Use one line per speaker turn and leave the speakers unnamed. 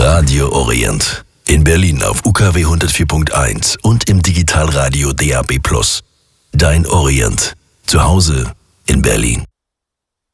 Radio Orient. In Berlin auf UKW 104.1 und im Digitalradio DAB+. Dein Orient. Zu Hause in Berlin.